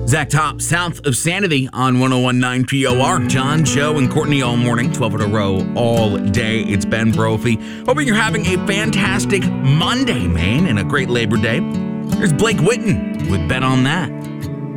Zach Top, South of Sanity on 1019 POR. John, Joe, and Courtney all morning, 12 in a row all day. It's Ben Brophy. Hoping you're having a fantastic Monday, man, and a great Labor Day. There's Blake Whitten with Bet on That.